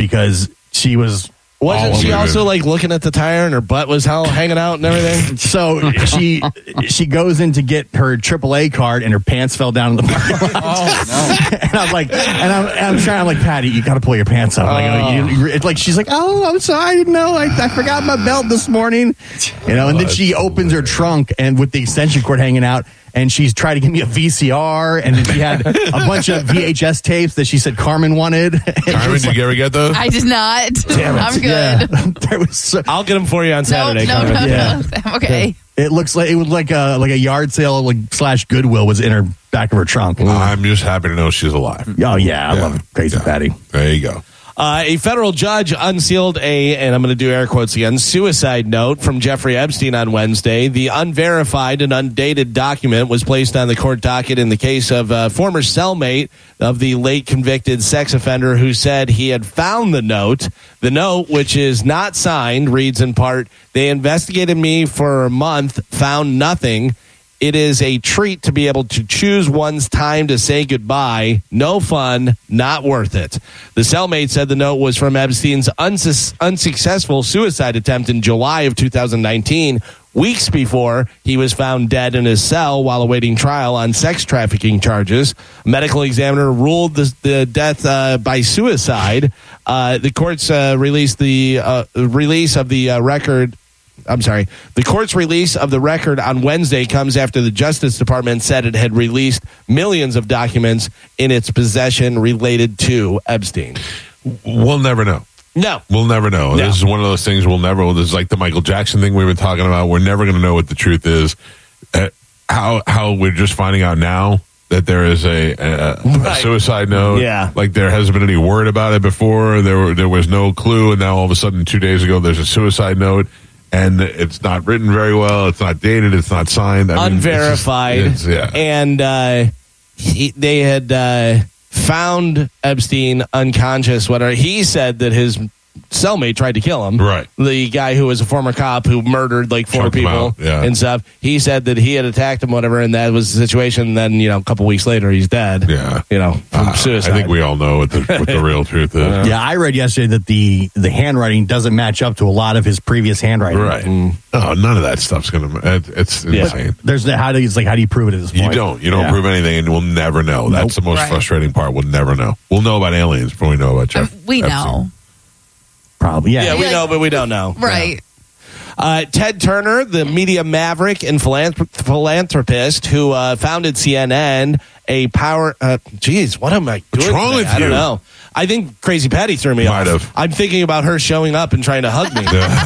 because she was. Wasn't she also like looking at the tire and her butt was hanging out and everything? So she goes in to get her AAA card and her pants fell down in the parking lot. Oh, no. And I'm like, I'm like, Patty, you got to pull your pants up. It's like she's like, oh, I'm sorry, I didn't know, I forgot my belt this morning. And then she opens her trunk and with the extension cord hanging out. And she's tried to give me a VCR, and then she had a bunch of VHS tapes that she said Carmen wanted. Carmen, did you ever get those? I did not. Damn it. I'm good. Yeah. There was I'll get them for you on Saturday. No, I'm okay. It looks like it was like a yard sale / Goodwill was in her back of her trunk. I'm just happy to know she's alive. Oh yeah, I love it. Crazy Patty. There you go. A federal judge unsealed and I'm going to do air quotes again, suicide note from Jeffrey Epstein on Wednesday. The unverified and undated document was placed on the court docket in the case of a former cellmate of the late convicted sex offender who said he had found the note. The note, which is not signed, reads in part, "They investigated me for a month, found nothing. It is a treat to be able to choose one's time to say goodbye. No fun, not worth it." The cellmate said the note was from Epstein's unsuccessful suicide attempt in July of 2019, weeks before he was found dead in his cell while awaiting trial on sex trafficking charges. A medical examiner ruled the death by suicide. The courts released the release of the record. The court's release of the record on Wednesday comes after the Justice Department said it had released millions of documents in its possession related to Epstein. We'll never know. No. We'll never know. No. This is one of those things we'll never. This is like the Michael Jackson thing we've been talking about. We're never going to know what the truth is. How we're just finding out now that there is a suicide note. Yeah. Like there hasn't been any word about it before. There was no clue, and now all of a sudden 2 days ago there's a suicide note. And it's not written very well. It's not dated. It's not signed. Unverified. And they had found Epstein unconscious. Whatever. He said that his cellmate tried to kill him. Right. The guy who was a former cop who murdered like 4 people and stuff. He said that he had attacked him, whatever, and that was the situation. And then, a couple weeks later, he's dead. Yeah. From suicide. I think we all know what the real truth is. Yeah, I read yesterday that the handwriting doesn't match up to a lot of his previous handwriting. Right. Oh, none of that stuff's going to. It's insane. There's how do you prove it at this point? You don't prove anything, and we'll never know. That's the most frustrating part. We'll never know. We'll know about aliens before we know about Jeff. We Epstein. know. Probably, yeah. We know, but we don't know. Right. Ted Turner, the media maverick and philanthropist who founded CNN, what am I doing? What's wrong with you? I don't know. I think Crazy Patty threw me off. I'm thinking about her showing up and trying to hug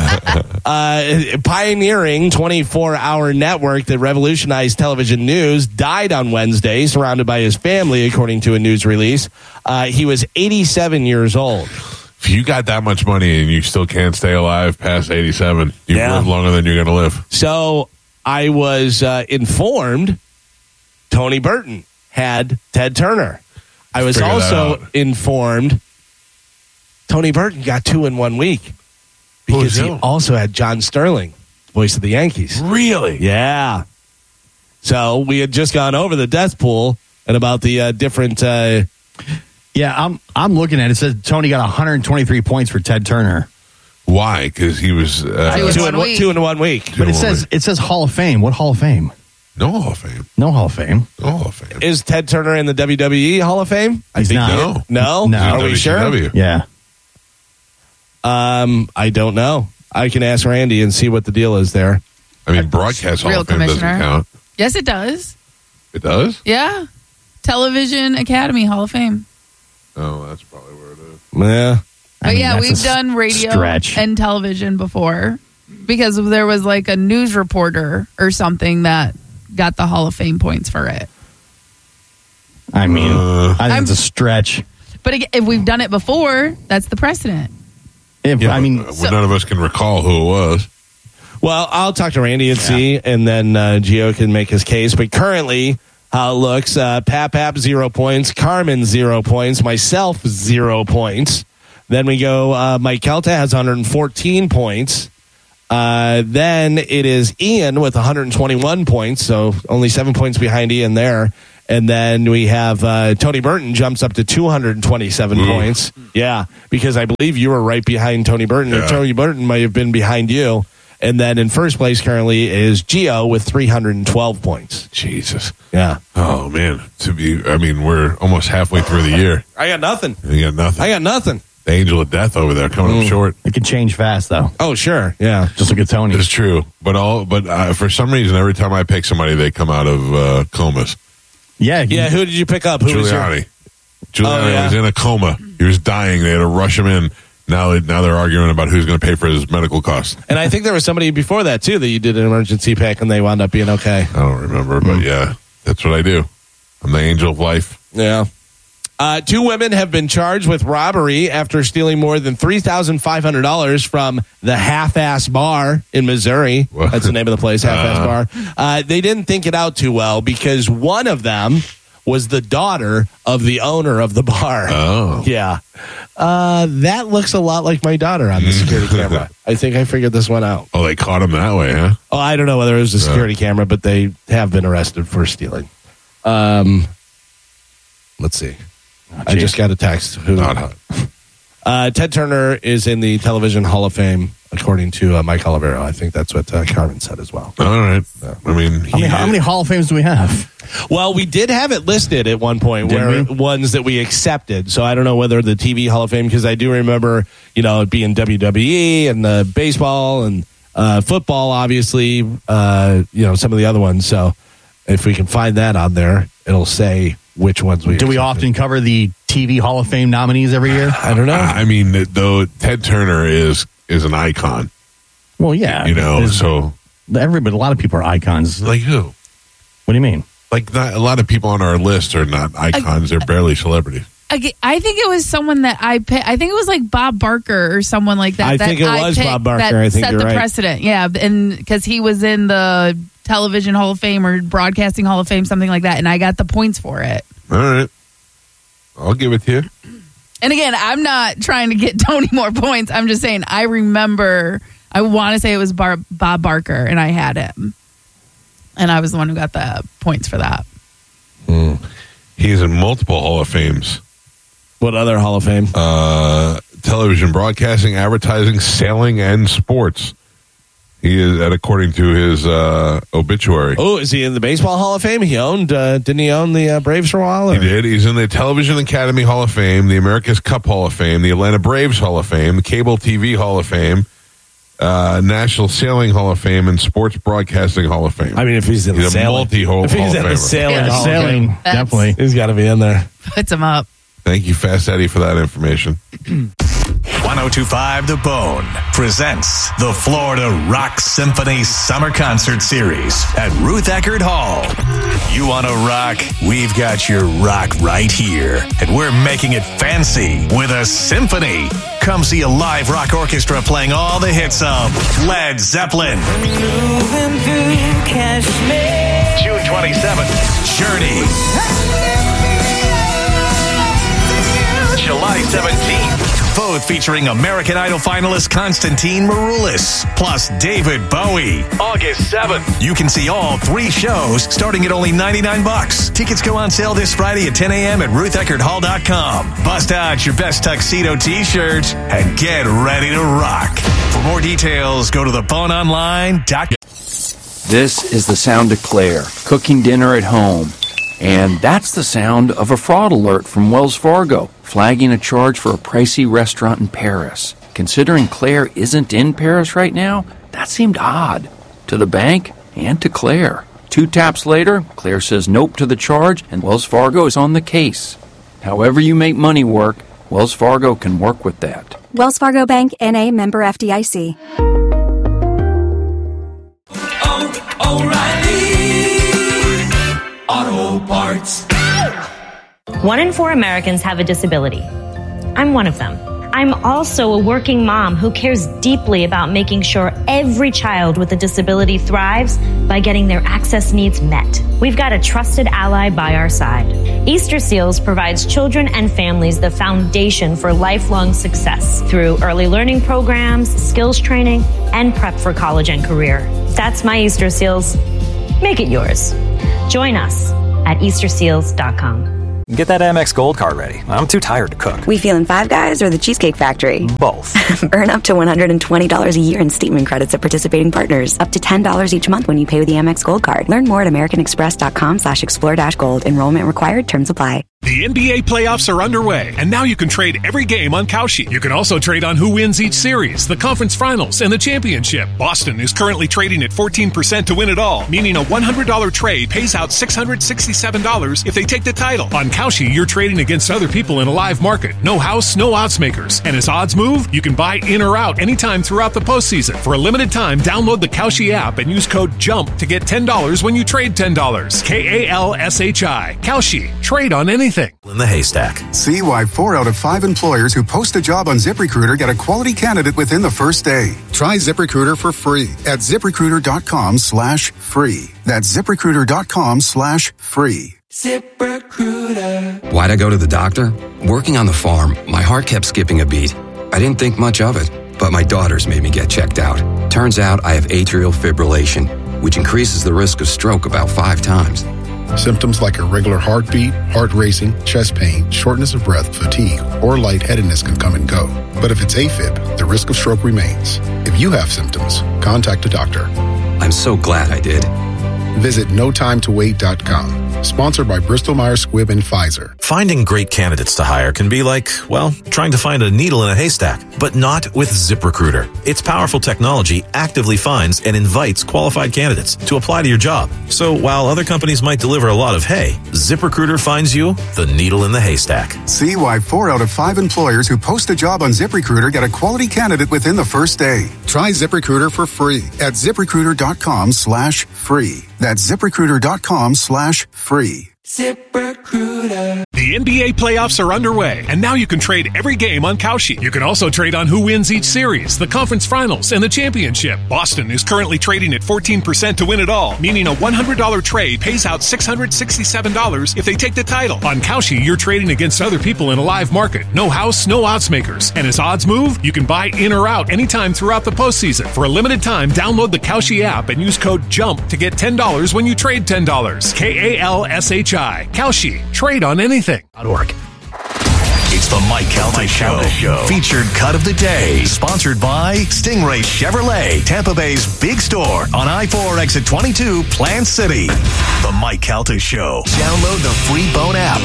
me. Pioneering 24-hour network that revolutionized television news died on Wednesday, surrounded by his family, according to a news release. He was 87 years old. If you got that much money and you still can't stay alive past 87, you've lived longer than you're going to live. So I was informed Tony Burton had Ted Turner. I was also informed Tony Burton got 2 in 1 week because he also had John Sterling, voice of the Yankees. Really? Yeah. So we had just gone over the death pool and about the different... Yeah, I'm looking at it. It says Tony got 123 points for Ted Turner. Why? Because he was 2 in 1 week. But it says Hall of Fame. What Hall of Fame? No Hall of Fame. No Hall of Fame. No Hall of Fame. Is Ted Turner in the WWE Hall of Fame? I think not. No. Are we sure? Yeah. I don't know. I can ask Randy and see what the deal is there. I mean, broadcast Hall of Fame doesn't count. Yes, it does. It does? Yeah. Television Academy Hall of Fame. Oh, that's probably where it is. Yeah. But we've done radio and television before because there was like a news reporter or something that got the Hall of Fame points for it. I mean, I think it's a stretch. But if we've done it before, that's the precedent. None of us can recall who it was. Well, I'll talk to Randy and see, and then Gio can make his case. But currently... how it looks, Pap 0 points, Carmen 0 points, myself 0 points. Then we go, Mike Kelta has 114 points. Then it is Ian with 121 points, so only 7 points behind Ian there. And then we have Tony Burton jumps up to 227 points. Yeah, because I believe you were right behind Tony Burton, or Tony Burton might have been behind you. And then in first place currently is Gio with 312 points. Jesus. Yeah. Oh, man. We're almost halfway through the year. I got nothing. You got nothing. I got nothing. The angel of death over there coming up short. It can change fast, though. Oh, sure. Yeah. Just look at Tony. It's true. But for some reason, every time I pick somebody, they come out of comas. Yeah. Who did you pick up? Giuliani. Giuliani was in a coma. He was dying. They had to rush him in. Now they're arguing about who's going to pay for his medical costs. And I think there was somebody before that, too, that you did an emergency pick, and they wound up being okay. I don't remember, but yeah, that's what I do. I'm the angel of life. Yeah. 2 women have been charged with robbery after stealing more than $3,500 from the Half-Ass Bar in Missouri. What? That's the name of the place, Half-Ass Bar. They didn't think it out too well because one of them was the daughter of the owner of the bar. Oh. Yeah. That looks a lot like my daughter on the security camera. I think I figured this one out. Oh, they caught him that way, huh? Oh, I don't know whether it was a security camera, but they have been arrested for stealing. Let's see. I just got a text. Ted Turner is in the Television Hall of Fame, according to Mike Olivero. I think that's what Carmen said as well. All right. I mean, how many Hall of Fames do we have? Well, we did have it listed at one point, ones that we accepted. So I don't know whether the TV Hall of Fame, because I do remember, it being WWE and the baseball and football, obviously, some of the other ones. So if we can find that on there, it'll say which ones we do. We often cover the TV Hall of Fame nominees every year? I don't know. I mean, though, Ted Turner is an icon. Well, yeah. So everybody, a lot of people are icons. Like who? What do you mean? Like, not a lot of people on our list are not icons. They're barely celebrities. I think it was someone that I picked. I think it was like Bob Barker or someone like that. I think it was Bob Barker. I think set you're the right. precedent. Yeah, and because he was in the Television Hall of Fame or Broadcasting Hall of Fame, something like that, and I got the points for it. All right, I'll give it to you. And again, I'm not trying to get Tony more points. I'm just saying I remember. I want to say it was Bob Barker, and I had him, and I was the one who got the points for that. He's in multiple Hall of Fames. What other Hall of Fame? Television, broadcasting, advertising, sailing, and sports. He is, according to his obituary. Oh, is he in the Baseball Hall of Fame? He owned, didn't he own the Braves for a while? Or? He did. He's in the Television Academy Hall of Fame, the America's Cup Hall of Fame, the Atlanta Braves Hall of Fame, the Cable TV Hall of Fame, National Sailing Hall of Fame, and Sports Broadcasting Hall of Fame. I mean, if he's in the sailing, Hall of Famer. Sailing, definitely. He's got to be in there. Puts him up. Thank you, Fast Eddie, for that information. 1025 The Bone presents the Florida Rock Symphony Summer Concert Series at Ruth Eckerd Hall. You want to rock? We've got your rock right here. And we're making it fancy with a symphony. Come see a live rock orchestra playing all the hits of Led Zeppelin. June 27th, Journey. July 17th, both featuring American Idol finalist Konstantin Maroulis, plus David Bowie. August 7th, you can see all 3 shows starting at only $99. Tickets go on sale this Friday at 10 a.m. at RuthEckerdHall.com. Bust out your best tuxedo t-shirts and get ready to rock. For more details, go to theboneonline.com. This is the sound of Claire, cooking dinner at home. And that's the sound of a fraud alert from Wells Fargo, flagging a charge for a pricey restaurant in Paris. Considering Claire isn't in Paris right now, that seemed odd. To the bank and to Claire. 2 taps later, Claire says nope to the charge, and Wells Fargo is on the case. However you make money work, Wells Fargo can work with that. Wells Fargo Bank, N.A., member FDIC. Auto Parts. 1 in 4 Americans have a disability. I'm one of them. I'm also a working mom who cares deeply about making sure every child with a disability thrives by getting their access needs met. We've got a trusted ally by our side. Easter Seals provides children and families the foundation for lifelong success through early learning programs, skills training, and prep for college and career. That's my Easter Seals. Make it yours. Join us at easterseals.com. Get that Amex Gold Card ready. I'm too tired to cook. We feeling Five Guys or the Cheesecake Factory? Both. Earn up to $120 a year in Steedman credits at participating partners. Up to $10 each month when you pay with the Amex Gold Card. Learn more at americanexpress.com/explore-gold. Enrollment required. Terms apply. The NBA playoffs are underway, and now you can trade every game on Kalshi. You can also trade on who wins each series, the conference finals, and the championship. Boston is currently trading at 14% to win it all, meaning a $100 trade pays out $667 if they take the title. On Kalshi, you're trading against other people in a live market. No house, no odds makers. And as odds move, you can buy in or out anytime throughout the postseason. For a limited time, download the Kalshi app and use code JUMP to get $10 when you trade $10. KALSHI. Kalshi. Trade on anything. In the haystack. See why 4 out of 5 employers who post a job on ZipRecruiter get a quality candidate within the first day. Try ZipRecruiter for free at ZipRecruiter.com/free. That's ZipRecruiter.com/free. ZipRecruiter. Why'd I go to the doctor? Working on the farm, my heart kept skipping a beat. I didn't think much of it, but my daughters made me get checked out. Turns out I have atrial fibrillation, which increases the risk of stroke about 5 times. Symptoms like irregular heartbeat, heart racing, chest pain, shortness of breath, fatigue, or lightheadedness can come and go. But if it's AFib, the risk of stroke remains. If you have symptoms, contact a doctor. I'm so glad I did. Visit NoTimeToWait.com. Sponsored by Bristol-Myers Squibb and Pfizer. Finding great candidates to hire can be like, well, trying to find a needle in a haystack, but not with ZipRecruiter. Its powerful technology actively finds and invites qualified candidates to apply to your job. So while other companies might deliver a lot of hay, ZipRecruiter finds you the needle in the haystack. See why 4 out of 5 employers who post a job on ZipRecruiter get a quality candidate within the first day. Try ZipRecruiter for free at ZipRecruiter.com/free. That's ZipRecruiter.com/free. ZipRecruiter. The NBA playoffs are underway, and now you can trade every game on Kalshi. You can also trade on who wins each series, the conference finals, and the championship. Boston is currently trading at 14% to win it all, meaning a $100 trade pays out $667 if they take the title. On Kalshi, you're trading against other people in a live market. No house, no odds makers. And as odds move, you can buy in or out anytime throughout the postseason. For a limited time, download the Kalshi app and use code JUMP to get $10 when you trade $10. KALSHI. Kalshi. Trade on anything. It's the Mike Calta Show. Featured cut of the day. Sponsored by Stingray Chevrolet, Tampa Bay's big store on I-4 exit 22, Plant City. The Mike Calta Show. Download the free Bone app.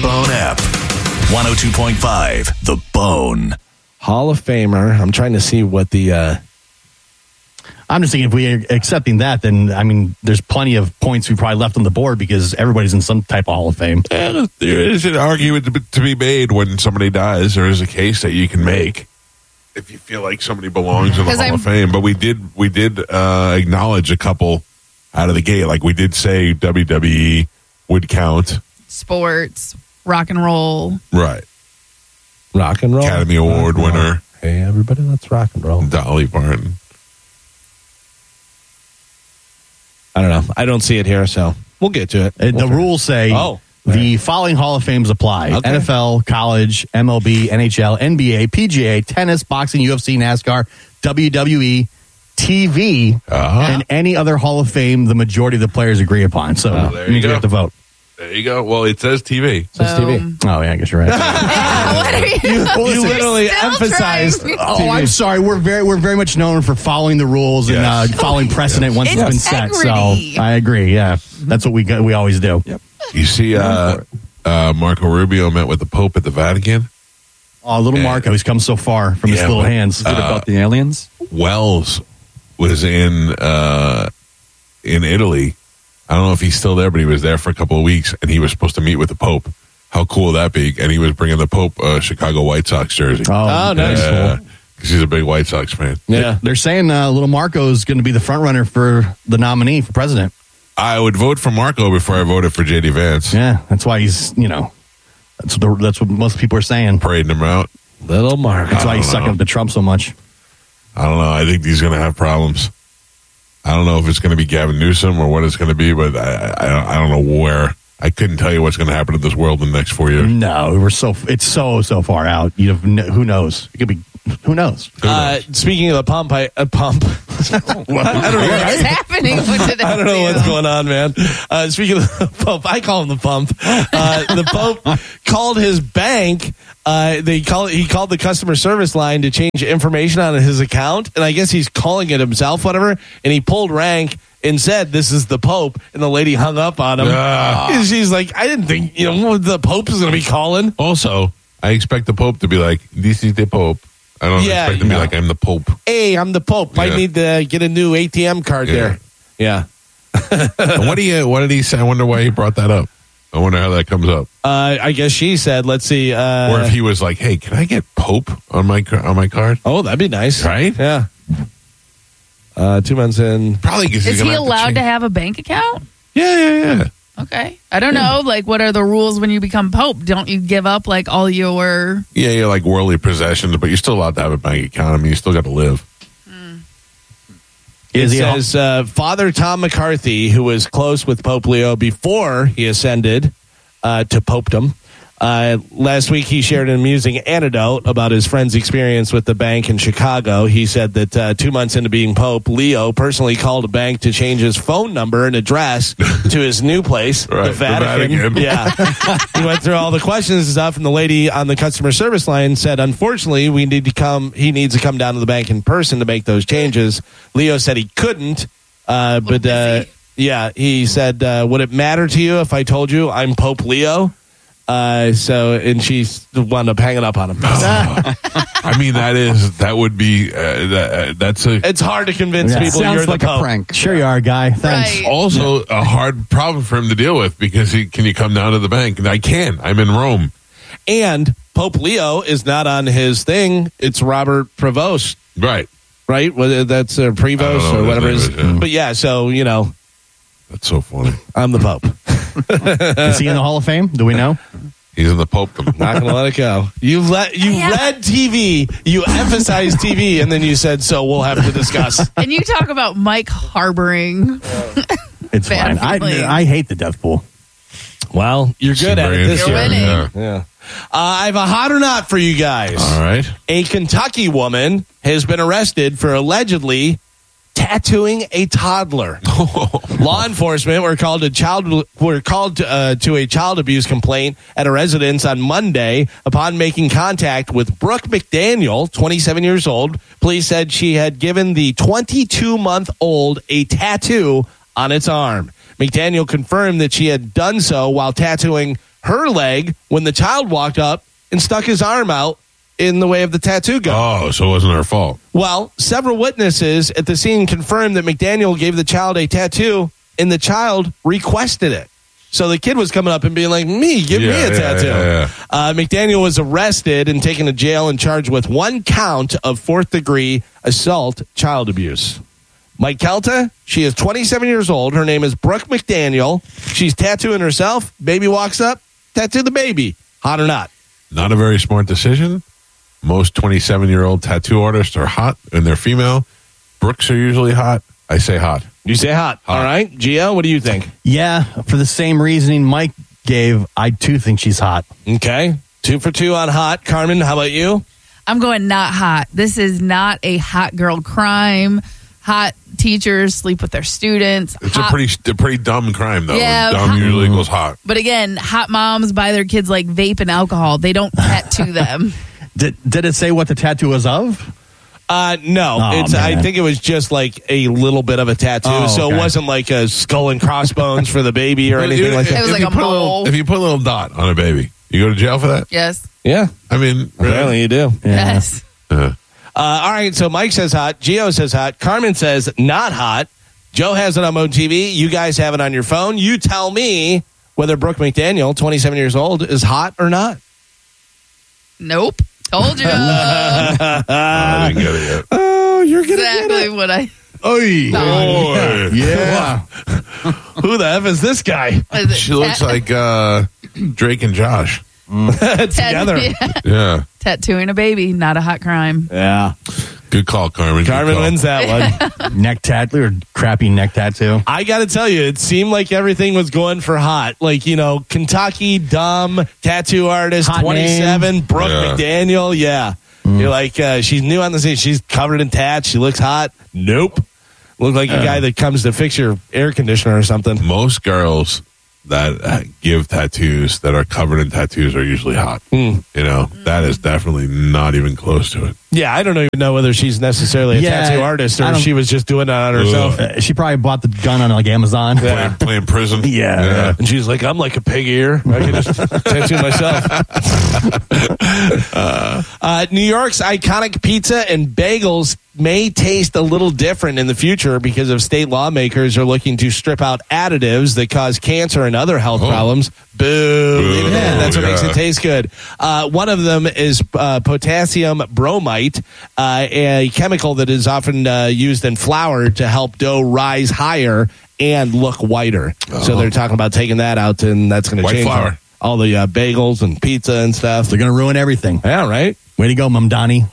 102.5, The Bone. Hall of Famer. I'm trying to see what the... I'm just thinking if we're accepting that, then, I mean, there's plenty of points we probably left on the board because everybody's in some type of Hall of Fame. There is an argument to be made when somebody dies. There is a case that you can make if you feel like somebody belongs in the Hall of Fame. But we did acknowledge a couple out of the gate. Like we did say WWE would count. Sports, rock and roll. Right. Rock and roll. Academy Award winner. Hey, everybody, let's rock and roll. Dolly Parton. I don't know. I don't see it here, so we'll get to it. The rules say the following Hall of Fames apply. Okay. NFL, college, MLB, NHL, NBA, PGA, tennis, boxing, UFC, NASCAR, WWE, TV, and any other Hall of Fame the majority of the players agree upon. So you have to vote. There you go. Well, it says TV. It says TV. Oh, yeah, I guess you're right. What are you literally emphasized. Oh, I'm sorry. We're very much known for following the rules and following precedent once it's been set. So I agree. Yeah, that's what we always do. Yep. You see, Marco Rubio met with the Pope at the Vatican. Oh, little Marco, he's come so far from his little hands. About the aliens. Wells was in Italy. I don't know if he's still there, but he was there for a couple of weeks, and he was supposed to meet with the Pope. How cool would that be? And he was bringing the Pope a Chicago White Sox jersey. Oh, nice. Because he's a big White Sox fan. Yeah. They're saying little Marco is going to be the front runner for the nominee for president. I would vote for Marco before I voted for J.D. Vance. Yeah, that's why he's, that's what most people are saying. Parading him out. Little Marco. That's why he's sucking up to Trump so much. I don't know. I think he's going to have problems. I don't know if it's going to be Gavin Newsom or what it's going to be, but I don't know where. I couldn't tell you what's going to happen to this world in the next 4 years. No, it's so far out. Who knows? It could be. Who knows? Speaking of the pump, What is happening with today? I don't know what's going on, man. Speaking of the Pope, I call him the pump. The Pope called his bank. He called the customer service line to change information on his account, and I guess he's calling it himself, whatever. And he pulled rank and said, "This is the Pope," and the lady hung up on him. And she's like, "I didn't think the Pope is going to be calling." Also, I expect the Pope to be like, "This is the Pope." I don't expect him to be like, "I'm the Pope." Hey, I'm the Pope. I need to get a new ATM card there. Yeah. What did he say? I wonder why he brought that up. I wonder how that comes up. I guess she said, let's see. Or if he was like, "Hey, can I get Pope on my card?" Oh, that'd be nice. Right? Yeah. 2 months in. Probably because is he allowed to have a bank account? Yeah. Okay. I don't know. Like, what are the rules when you become Pope? Don't you give up, like, all your... Yeah, you're like worldly possessions, but you're still allowed to have a bank account. I mean, you still got to live. It says Father Tom McCarthy, who was close with Pope Leo before he ascended to popedom. Last week, he shared an amusing anecdote about his friend's experience with the bank in Chicago. He said that 2 months into being Pope, Leo personally called a bank to change his phone number and address to his new place, the Vatican. Yeah. He went through all the questions and stuff, and the lady on the customer service line said, "Unfortunately, he needs to come down to the bank in person to make those changes." Leo said he couldn't, but he said, "Would it matter to you if I told you I'm Pope Leo?" And she wound up hanging up on him. I mean, it's hard to convince people you're like the Pope. A prank. Sure you are, guy. Thanks. Right. Also a hard problem for him to deal with because can you come down to the bank? And I can. I'm in Rome. And Pope Leo is not on his thing. It's Robert Prevost. Right. Whether that's Prevost or whatever it is. But yeah, so, That's so funny. I'm the Pope. Is he in the Hall of Fame? Do we know? He's in the Pope. Not going to let it go. You read TV, you emphasized TV, and then you said, "So we'll have to discuss." And you talk about Mike harboring. It's fine. I hate the death pool. Well, you're good at it this You're year. winning. Yeah. I have a hot or not for you guys. All right. A Kentucky woman has been arrested for allegedly tattooing a toddler. Law enforcement were called to a child abuse complaint at a residence on Monday upon making contact with Brooke McDaniel, 27 years old. Police said she had given the 22-month-old a tattoo on its arm. McDaniel confirmed that she had done so while tattooing her leg when the child walked up and stuck his arm out in the way of the tattoo gun. Oh, so it wasn't her fault. Well, several witnesses at the scene confirmed that McDaniel gave the child a tattoo and the child requested it. So the kid was coming up and being like, give me a tattoo. Yeah. McDaniel was arrested and taken to jail and charged with 1 count of 4th-degree assault child abuse. Mike Kelta, she is 27 years old. Her name is Brooke McDaniel. She's tattooing herself. Baby walks up, tattoo the baby. Hot or not? Not a very smart decision. Most 27-year-old tattoo artists are hot, and they're female. Brooks are usually hot. I say hot. You say hot. All right. Gio, what do you think? Yeah, for the same reasoning Mike gave, I too think she's hot. Okay. 2 for 2 on hot. Carmen, how about you? I'm going not hot. This is not a hot girl crime. Hot teachers sleep with their students. It's a pretty dumb crime, though. Yeah, dumb usually equals hot. But again, hot moms buy their kids like vape and alcohol. They don't tattoo them. Did it say what the tattoo was of? No. I think it was just like a little bit of a tattoo. So it wasn't like a skull and crossbones for the baby or anything like that. It was like a mole. If you put a little dot on a baby, you go to jail for that? Yes. Yeah. I mean, apparently you do. Yeah. Yes. All right, so Mike says hot. Gio says hot. Carmen says not hot. Joe has it on MoTV. You guys have it on your phone. You tell me whether Brooke McDaniel, 27 years old, is hot or not. Nope. Told you. I didn't get it yet. Oh, you're going to exactly what I... Oy. Boy. Yeah. Who the F is this guy? She looks like Drake and Josh. Together. Yeah. Tattooing a baby, not a hot crime. Yeah. Good call, Carmen. Carmen wins that one. Neck tattoo or crappy neck tattoo? I got to tell you, it seemed like everything was going for hot. Like, Kentucky, dumb, tattoo artist, Hot 27, name. Brooke McDaniel. Yeah. You're like, she's new on the scene. She's covered in tats. She looks hot. Nope. Look like a guy that comes to fix your air conditioner or something. Most girls that give tattoos that are covered in tattoos are usually hot. You know, that is definitely not even close to it. Yeah, I don't even know whether she's necessarily a tattoo artist or if she was just doing it on herself. She probably bought the gun on like Amazon. Playing prison. Yeah. And she's like, I'm like a pig ear. I can just tattoo myself. New York's iconic pizza and bagels may taste a little different in the future because of state lawmakers are looking to strip out additives that cause cancer and other health problems. Boo. Leave it in. That's what makes it taste good. One of them is potassium bromide, a chemical that is often used in flour to help dough rise higher and look whiter. So they're talking about taking that out, and that's going to change flour. all the bagels and pizza and stuff. They're going to ruin everything. Yeah, right? Way to go, Mom Donnie.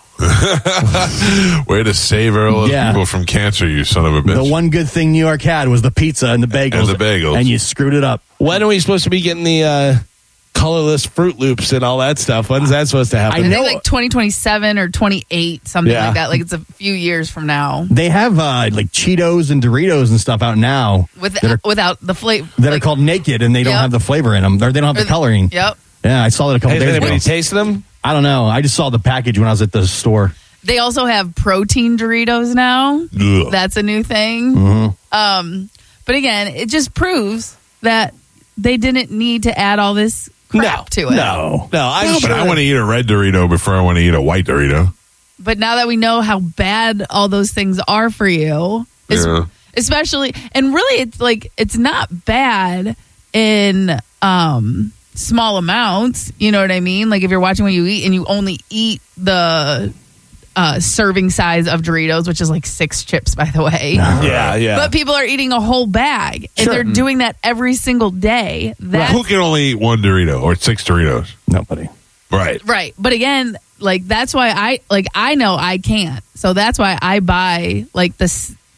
Way to save all those people from cancer, you son of a bitch. The one good thing New York had was the pizza and the bagels. And you screwed it up. When are we supposed to be getting the colorless Fruit Loops and all that stuff? When's that supposed to happen? I think like 2027 or 28, something like that. Like it's a few years from now. They have like Cheetos and Doritos and stuff out now. Without the flavor. That are called naked and they don't have the flavor in them. Or they don't have the coloring. Yep. Yeah, I saw that a couple days ago. Has anybody tasted them? I don't know. I just saw the package when I was at the store. They also have protein Doritos now. Ugh. That's a new thing. Mm-hmm. But again, it just proves that they didn't need to add all this crap to it. No, but I want to eat a red Dorito before I want to eat a white Dorito. But now that we know how bad all those things are for you, especially, and really, it's not bad in small amounts. You know what I mean? Like if you're watching what you eat and you only eat the serving size of Doritos, which is like 6 chips, by the way. Yeah. But people are eating a whole bag, and they're doing that every single day. Who can only eat one Dorito or 6 Doritos? Nobody. Right. But again, like that's why I know I can't. So that's why I buy like the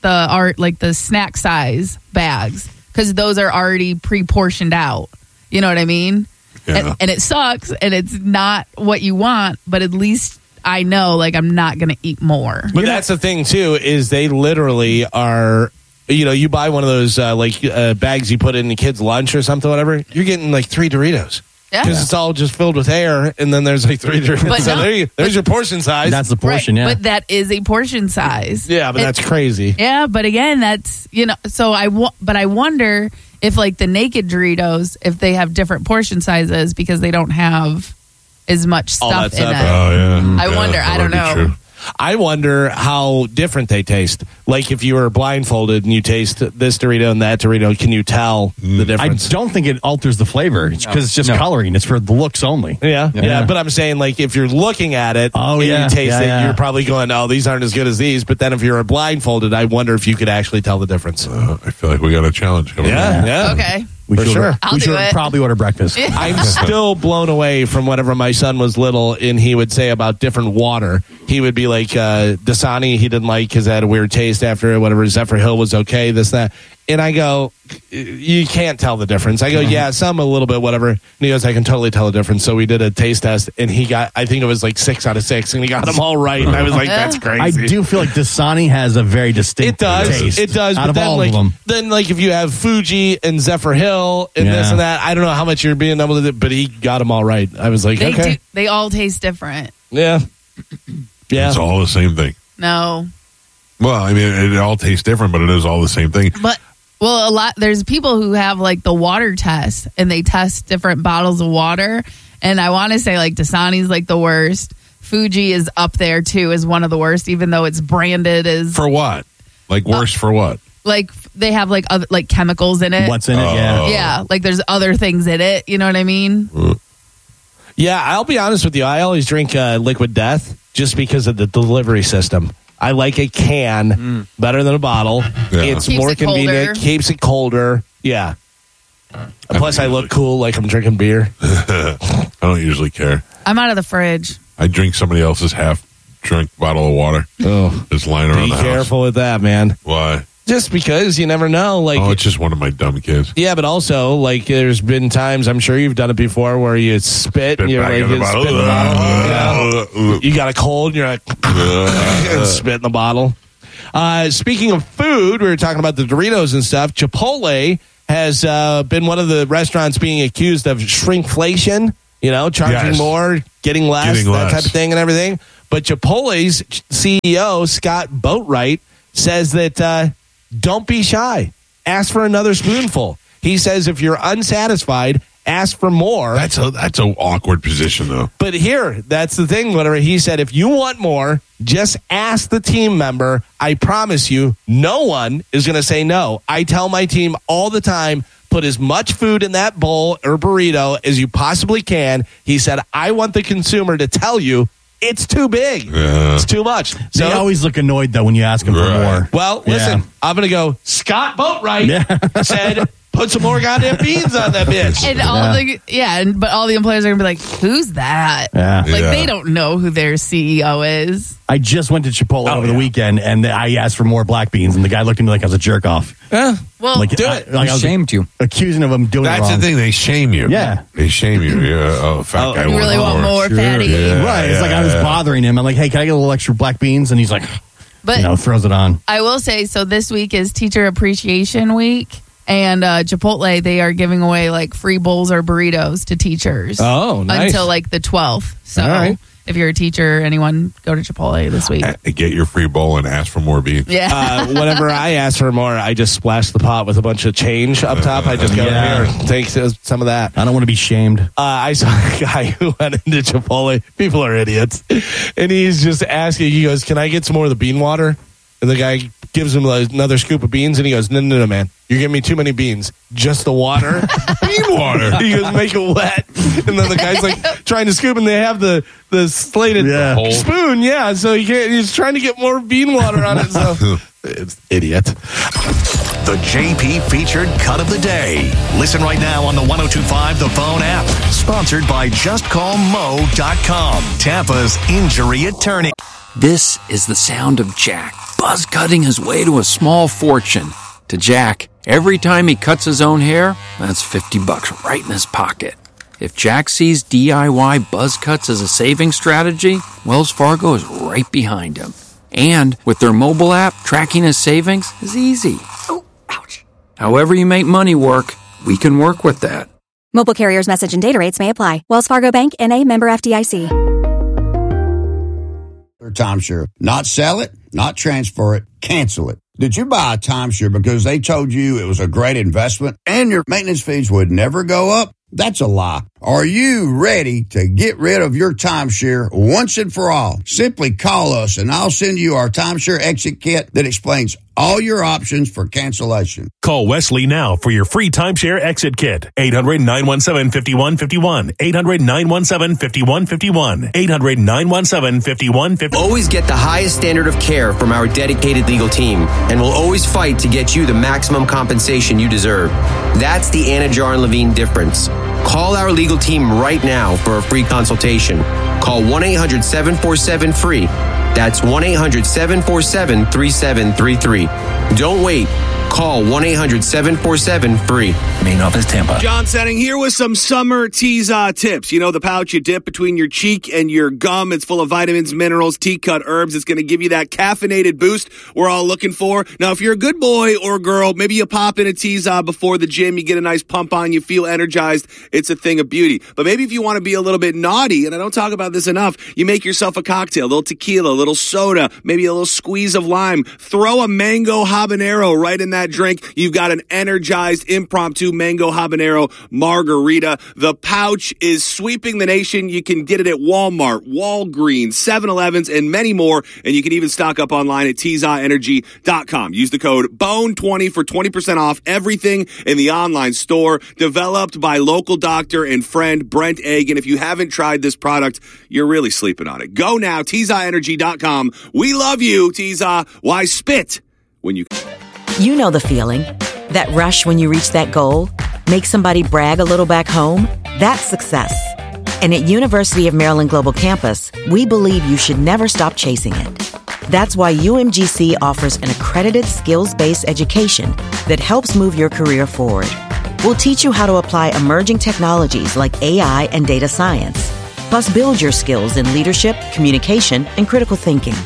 snack size bags, because those are already pre-portioned out. You know what I mean? Yeah. And it sucks, and it's not what you want, but at least I know, like, I'm not going to eat more. But that's the thing, too, is they literally are, you buy one of those, bags you put in the kid's lunch or something, whatever, you're getting, like, 3 Doritos. Yeah. Because it's all just filled with air, and then there's, like, 3 Doritos. But so there's your portion size. That's the portion, right. But that is a portion size. Yeah, but that's crazy. Yeah, but again, that's, so I wonder if, like, the naked Doritos, if they have different portion sizes because they don't have as much stuff in it. Oh, yeah. I wonder. I don't know. True. I wonder how different they taste. Like if you were blindfolded and you taste this Dorito and that Dorito, can you tell the difference? I don't think it alters the flavor because it's just coloring. It's for the looks only. Yeah. But I'm saying, like, if you're looking at it and you taste it, you're probably going, oh, these aren't as good as these. But then if you're blindfolded, I wonder if you could actually tell the difference. I feel like we got a challenge coming up. Yeah. Okay. We For should, sure. we should probably order breakfast. I'm still blown away from whenever my son was little and he would say about different water. He would be like, Dasani, he didn't like because it had a weird taste after it. Whatever, Zephyr Hill was okay, this, that. And I go, you can't tell the difference. I go, yeah, some a little bit, whatever. And he goes, I can totally tell the difference. So we did a taste test, and he got, I think it was like 6 out of 6, and he got them all right. And I was like, that's crazy. I do feel like Dasani has a very distinct taste. It does. Out But of then, all like, of them. then, like, if you have Fuji and Zephyr Hill and this and that, I don't know how much you're being able to do, but he got them all right. I was like, okay. They all taste different. Yeah. It's all the same thing. No. Well, I mean, it all tastes different, but it is all the same thing. But there's people who have like the water test, and they test different bottles of water. And I want to say like Dasani's like the worst. Fuji is up there too as one of the worst, even though it's branded as. For what? Like worse for what? Like they have like other like chemicals in it. What's in it? Yeah. Yeah. Like there's other things in it. You know what I mean? Yeah, I'll be honest with you. I always drink Liquid Death just because of the delivery system. I like a can better than a bottle. Yeah. It's Keeps more it convenient. colder. Keeps it colder. Yeah. Plus, I look cool like I'm drinking beer. I don't usually care. I'm out of the fridge. I drink somebody else's half-drink bottle of water. Oh, just lying around be the house. careful with that, man. Why? Just because you never know. Like, it's just one of my dumb kids. Yeah, but also, like, there's been times, I'm sure you've done it before, where you spit and you're back like, in the bottle. spit in the bottle. You got a cold and you're like, and spit in the bottle. Speaking of food, we were talking about the Doritos and stuff. Chipotle has been one of the restaurants being accused of shrinkflation, charging more, getting less, type of thing and everything. But Chipotle's CEO, Scott Boatwright, says that don't be shy. Ask for another spoonful. He says if you're unsatisfied, ask for more. That's an awkward position, though. But here, that's the thing. Whatever he said, if you want more, just ask the team member. I promise you, no one is going to say no. I tell my team all the time, put as much food in that bowl or burrito as you possibly can. He said, I want the consumer to tell you it's too big. Yeah. It's too much. So they always look annoyed, though, when you ask them for more. Well, listen, I'm going to go, Scott Boatwright said, put some more goddamn beans on that bitch. And but all the employees are going to be like, who's that? Yeah. They don't know who their CEO is. I just went to Chipotle over the weekend, and I asked for more black beans, and the guy looked at me like I was a jerk off. Yeah. Well, do it. I was shamed you. Accusing of him doing it wrong. That's the thing. They shame you. Yeah. They shame you. Yeah. Fat guy. You really want more fatty. Yeah, right. It's like I was bothering him. I'm like, hey, can I get a little extra black beans? And he's like, throws it on. I will say, so this week is Teacher Appreciation Week. And Chipotle, they are giving away like free bowls or burritos to teachers. Oh, nice. Until like the 12th. So all right. If you're a teacher, anyone, go to Chipotle this week. Get your free bowl and ask for more beans. Yeah. Whenever I ask for more, I just splash the pot with a bunch of change up top. I just go here, take some of that. I don't want to be shamed. I saw a guy who went into Chipotle. People are idiots. And he's just asking, he goes, can I get some more of the bean water? And the guy gives him another scoop of beans, and he goes, no, man. You're giving me too many beans. Just the water. Bean water. He goes, make it wet. And then the guy's like trying to scoop, and they have the slated spoon. Yeah, so he's trying to get more bean water on it. So it's idiot. The JP featured cut of the day. Listen right now on the 102.5 The Phone app. Sponsored by JustCallMo.com. Tampa's injury attorney. This is the sound of Jack buzz cutting his way to a small fortune. To Jack, every time he cuts his own hair, that's $50 right in his pocket. If Jack sees DIY buzz cuts as a saving strategy, Wells Fargo is right behind him. And with their mobile app, tracking his savings is easy. Oh, ouch. However you make money work, we can work with that. Mobile carriers' message and data rates may apply. Wells Fargo Bank, N.A., member FDIC. Timeshare. Not sell it, not transfer it, cancel it. Did you buy a timeshare because they told you it was a great investment and your maintenance fees would never go up? That's a lie. Are you ready to get rid of your timeshare once and for all? Simply call us and I'll send you our timeshare exit kit that explains all your options for cancellation. Call Wesley now for your free timeshare exit kit. 800-917-5151. 800-917-5151. 800-917-5151. Always get the highest standard of care from our dedicated legal team, and we'll always fight to get you the maximum compensation you deserve. That's the Anajar and Levine difference. Call our legal team right now for a free consultation. Call 1-800-747-FREE. That's 1-800-747-3733. Don't wait. Call 1-800-747-FREE. Main office, Tampa. John Setting here with some summer Tease-Off tips. You know the pouch you dip between your cheek and your gum. It's full of vitamins, minerals, tea-cut herbs. It's going to give you that caffeinated boost we're all looking for. Now, if you're a good boy or girl, maybe you pop in a Tease-Off before the gym. You get a nice pump on. You feel energized. It's a thing of beauty. But maybe if you want to be a little bit naughty, and I don't talk about this enough, you make yourself a cocktail, a little tequila, a little soda, maybe a little squeeze of lime. Throw a mango habanero right in that drink. You've got an energized impromptu mango habanero margarita. The pouch is sweeping the nation. You can get it at Walmart, Walgreens, 7-Elevens, and many more. And you can even stock up online at TeaseOffEnergy.com. Use the code BONE20 for 20% off everything in the online store. Developed by local doctor and friend Brent Egg. And if you haven't tried this product, you're really sleeping on it. Go now, TeaseOffEnergy.com. We love you, Tease-Off. Why spit when you... You know the feeling. That rush when you reach that goal. Make somebody brag a little back home. That's success. And at University of Maryland Global Campus, we believe you should never stop chasing it. That's why UMGC offers an accredited skills-based education that helps move your career forward. We'll teach you how to apply emerging technologies like AI and data science, plus build your skills in leadership, communication, and critical thinking.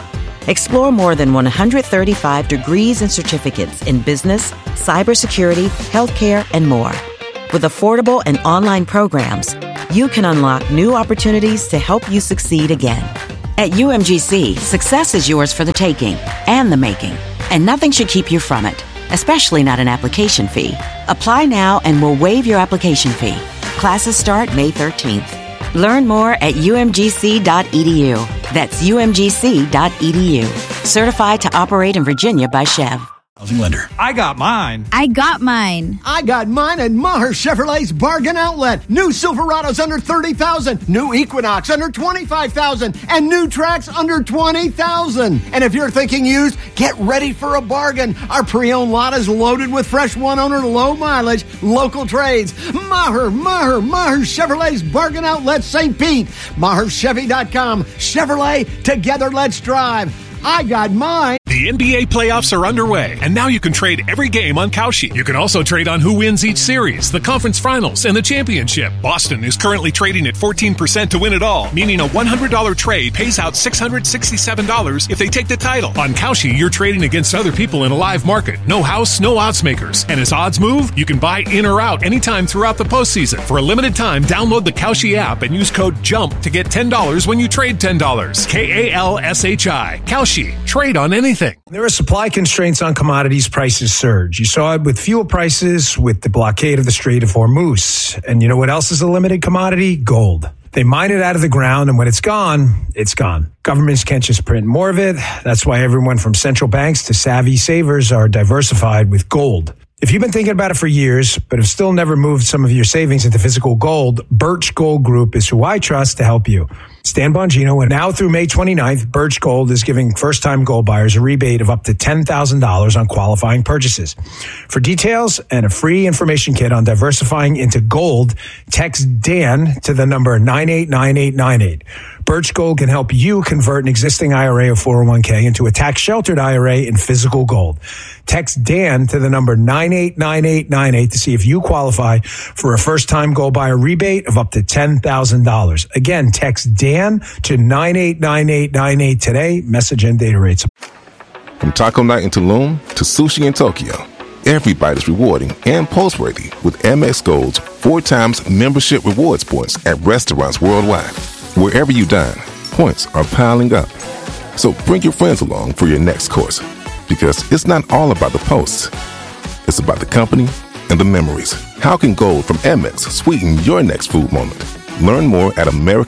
Explore more than 135 degrees and certificates in business, cybersecurity, healthcare, and more. With affordable and online programs, you can unlock new opportunities to help you succeed again. At UMGC, success is yours for the taking and the making, and nothing should keep you from it, especially not an application fee. Apply now and we'll waive your application fee. Classes start May 13th. Learn more at umgc.edu. That's umgc.edu. Certified to operate in Virginia by Chev. Housing lender. I got mine. I got mine. I got mine at Maher Chevrolet's Bargain Outlet. New Silverados under $30,000. New Equinox under $25,000. And new Trax under $20,000. And if you're thinking used, get ready for a bargain. Our pre-owned lot is loaded with fresh one-owner, low-mileage, local trades. Maher Chevrolet's Bargain Outlet, St. Pete. MaherChevy.com. Chevrolet, together let's drive. I got mine. The NBA playoffs are underway, and now you can trade every game on Kalshi. You can also trade on who wins each series, the conference finals, and the championship. Boston is currently trading at 14% to win it all, meaning a $100 trade pays out $667 if they take the title. On Kalshi, you're trading against other people in a live market. No house, no odds makers. And as odds move, you can buy in or out anytime throughout the postseason. For a limited time, download the Kalshi app and use code JUMP to get $10 when you trade $10. KALSHI. Kalshi. Trade on anything. There are supply constraints on commodities. Prices surge. You saw it with fuel prices, with the blockade of the Strait of Hormuz. And you know what else is a limited commodity? Gold. They mine it out of the ground, and when it's gone, it's gone. Governments can't just print more of it. That's why everyone from central banks to savvy savers are diversified with gold. If you've been thinking about it for years, but have still never moved some of your savings into physical gold, Birch Gold Group is who I trust to help you. Stan Bongino, and now through May 29th, Birch Gold is giving first-time gold buyers a rebate of up to $10,000 on qualifying purchases. For details and a free information kit on diversifying into gold, text Dan to the number 989898. Birch Gold can help you convert an existing IRA or 401k into a tax-sheltered IRA in physical gold. Text Dan to the number 989898 to see if you qualify for a first-time gold buyer rebate of up to $10,000. Again, text Dan to 989898 today. Message and data rates. From taco night in Tulum to sushi in Tokyo, every bite is rewarding and post-worthy with Amex Gold's 4 times membership rewards points at restaurants worldwide. Wherever you dine, points are piling up. So bring your friends along for your next course, because it's not all about the posts. It's about the company and the memories. How can gold from Amex sweeten your next food moment? Learn more at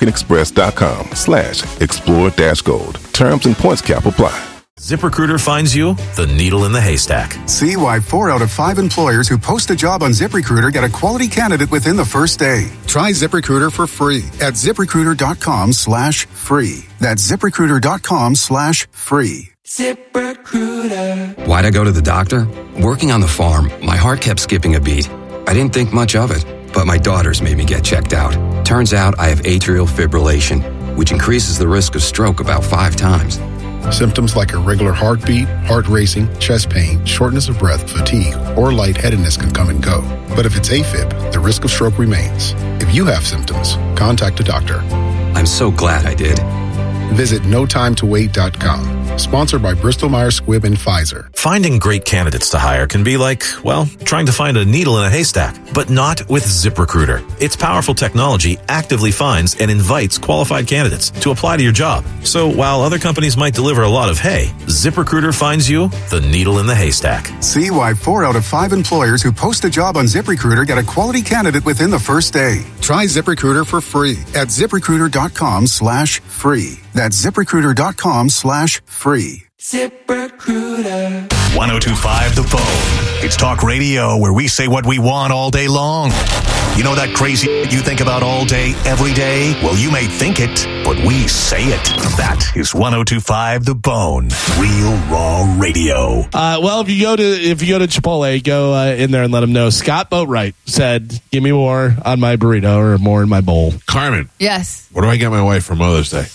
americanexpress.com/explore-gold. Terms and points cap apply. ZipRecruiter finds you the needle in the haystack. See why 4 out of 5 employers who post a job on ZipRecruiter get a quality candidate within the first day. Try ZipRecruiter for free at ZipRecruiter.com/free. That's ZipRecruiter.com/free. ZipRecruiter. Why'd I go to the doctor? Working on the farm, my heart kept skipping a beat. I didn't think much of it, but my daughters made me get checked out. Turns out I have atrial fibrillation, which increases the risk of stroke about 5 times. Symptoms like irregular heartbeat, heart racing, chest pain, shortness of breath, fatigue, or lightheadedness can come and go. But if it's AFib, the risk of stroke remains. If you have symptoms, contact a doctor. I'm so glad I did. Visit notimetowait.com. Sponsored by Bristol-Myers Squibb and Pfizer. Finding great candidates to hire can be like, well, trying to find a needle in a haystack, but not with ZipRecruiter. Its powerful technology actively finds and invites qualified candidates to apply to your job. So while other companies might deliver a lot of hay, ZipRecruiter finds you the needle in the haystack. See why 4 out of 5 employers who post a job on ZipRecruiter get a quality candidate within the first day. Try ZipRecruiter for free at ZipRecruiter.com/free. That's ZipRecruiter.com/free. ZipRecruiter. 102.5 The Phone. It's talk radio where we say what we want all day long. You know that crazy you think about all day, every day? Well, you may think it, but we say it. That is 102.5 The Bone. Real raw radio. Well, if you go to Chipotle, go in there and let them know. Scott Boatwright said, "Give me more on my burrito or more in my bowl." Carmen. Yes. What do I get my wife for Mother's Day?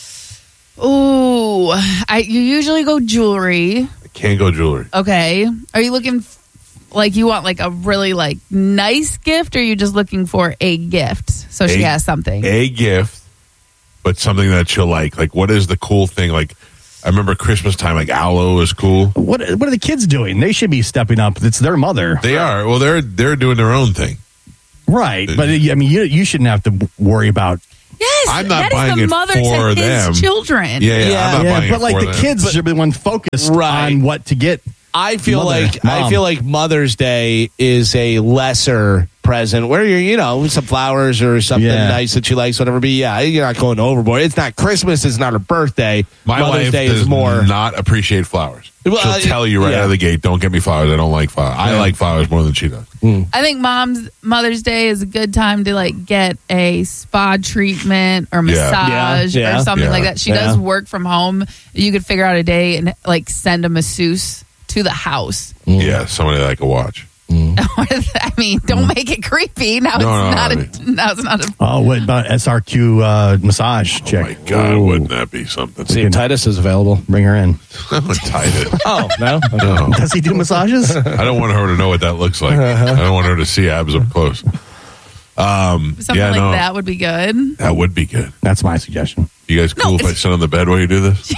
Ooh, you usually go jewelry. I can't go jewelry. Okay. Are you looking like you want like a really like nice gift, or are you just looking for a gift so she has something? A gift, but something that she'll like. Like, what is the cool thing? Like, I remember Christmas time, like aloe is cool. What are the kids doing? They should be stepping up. It's their mother. They are. Well, they're doing their own thing. Right. But I mean, you shouldn't have to worry about. Yes, I'm not that buying is the it mother for to them. his children. Yeah, I'm not buying but it like for the them. kids should be the one focused on what to get. I feel Mom. like Mother's Day is a lesser present where you're, some flowers or something nice that she likes, whatever. But yeah, you're not going overboard. It's not Christmas. It's not her birthday. My Mother's wife Day does is more. not appreciate flowers. Well, She'll tell you right out of the gate, don't get me flowers. I don't like flowers. I like flowers more than she does. I think Mother's Day is a good time to like get a spa treatment or massage or something like that. She does work from home. You could figure out a day and like send a masseuse to the house. Yeah, somebody that I could watch. I mean, don't make it creepy. Now it's not a. Oh, what about SRQ massage chick? Oh my God, wouldn't that be something? See if Titus is available. Bring her in. Titus. Oh, no? No. Does he do massages? I don't want her to know what that looks like. I don't want her to see abs up close. Something like that would be good. That would be good. That's my suggestion. You guys cool if I sit on the bed while you do this?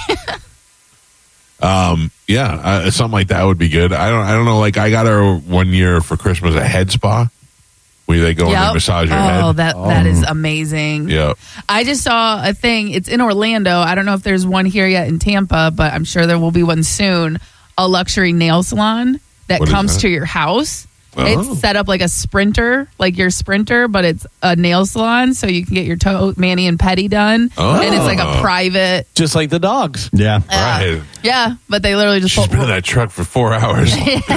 Something like that would be good. I don't know. Like I got her 1 year for Christmas a head spa where they go in and massage your head. Oh, that is amazing. Yeah. I just saw a thing. It's in Orlando. I don't know if there's one here yet in Tampa, but I'm sure there will be one soon. A luxury nail salon that comes to your house. Oh. It's set up like a Sprinter, like your Sprinter, but it's a nail salon, so you can get your toe mani and pedi done. Oh. And it's like a private. Just like the dogs. Yeah. Right. Yeah, but they literally just She's been in that truck for 4 hours.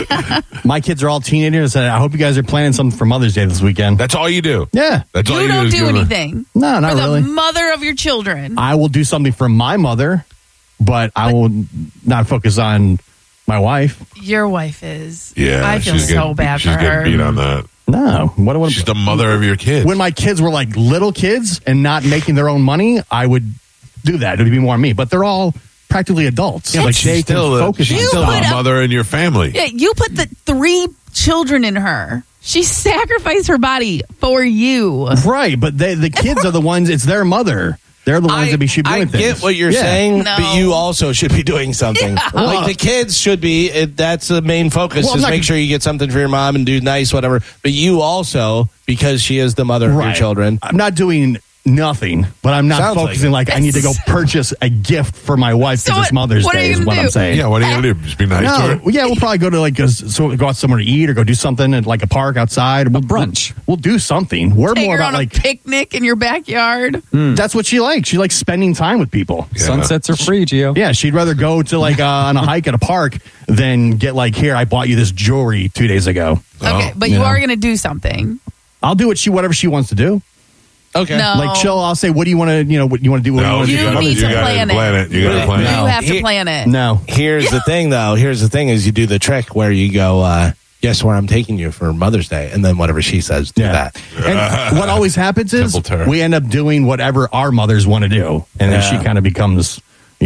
My kids are all teenagers, and I hope you guys are planning something for Mother's Day this weekend. That's all you do. Yeah. That's all You you don't is do give her- anything. No, not for really. the mother of your children. I will do something for my mother, but I will not focus on my wife. Your wife is. Yeah, I feel she's so getting- bad she's for her. getting beat on that. No. What She's the mother of your kids. When my kids were like little kids and not making their own money, I would do that. It would be more me. But they're all practically adults. Yeah, like but they she's still can focus. she's on still stuff. the mother in your family. Yeah, you put the 3 children in her. She sacrificed her body for you. Right, but the kids are the ones, it's their mother. They're the ones that should be doing I things. get what you're saying, but you also should be doing something. Yeah. Like the kids should be. That's the main focus. Well, I'm is not make sure you get something for your mom and do nice, whatever. But you also, because she is the mother of your Right. children. I'm not doing nothing, but I'm not Sounds like focusing it. like I need to go purchase a gift for my wife So because it's what- Mother's what are Day you is gonna what do? I'm saying. Yeah, what are you going to do? Just be nice to her? No, yeah, we'll probably go to go out somewhere to eat or go do something at like a park outside. We'll brunch. We'll do something. We're Take more her about on like a picnic in your backyard. that's what she likes. She likes spending time with people. Yeah. Sunsets are free, Gio. Yeah, she'd rather go to like on a hike at a park than get like, here, I bought you this jewelry 2 days ago. Okay, but you are going to do something. I'll do whatever she wants to do. Okay. No. Like I'll say, what do you want to, what you want to do? What do No, you You want need to to do? plan it. You got to plan You it. have to plan it. No. Here's the thing, though. Here's the thing: is you do the trick where you go, "Guess where I'm taking you for Mother's Day," and then whatever she says, do that. And what always happens is Simple terror. we end up doing whatever our mothers want to do. And then she kind of becomes,